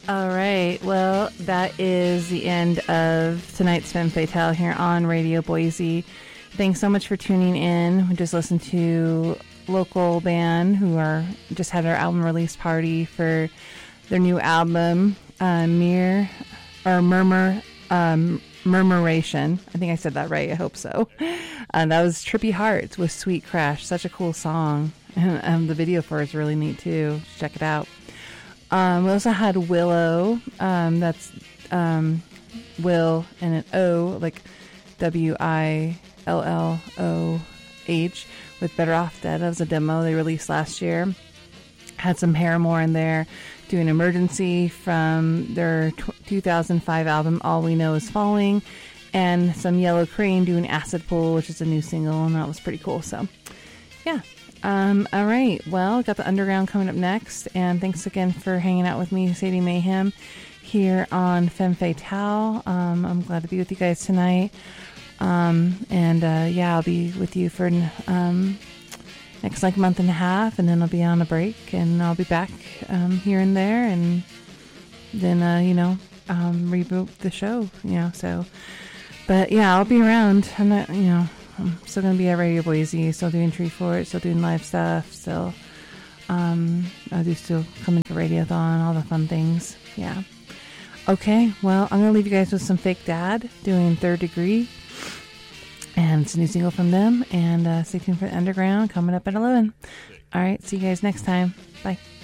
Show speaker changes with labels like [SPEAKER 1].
[SPEAKER 1] All right. Well, that is the end of tonight's Femme Fatale here on Radio Boise. Thanks so much for tuning in. We just listened to local band who just had their album release party for their new album, Murmuration. I think I said that right. I hope so. That was Trippy Hearts with Sweet Crash. Such a cool song. And the video for it is really neat too. Check it out. We also had Willow. That's Will and an O, like WILLOH, with Better Off Dead. That was a demo they released last year. Had some Paramore in there doing Emergency from their 2005 album All We Know Is Falling, and some Yellow Crane doing Acid Pool, which is a new single, and that was pretty cool. So yeah. All right. Well, got the Underground coming up next, and thanks again for hanging out with me, Sadie Mayhem, here on Femme Fatale. I'm glad to be with you guys tonight. Yeah, I'll be with you for next month and a half, and then I'll be on a break, and I'll be back here and there, and then reboot the show. So, but yeah, I'll be around. I'm not, I'm still going to be at Radio Boise, still doing Tree Fort, still doing live stuff, still I do still come into Radiothon, all the fun things. Yeah. Okay, well, I'm going to leave you guys with some Fake Dad doing Third Degree, and it's a new single from them, and stay tuned for the Underground coming up at 11. All right, see you guys next time. Bye.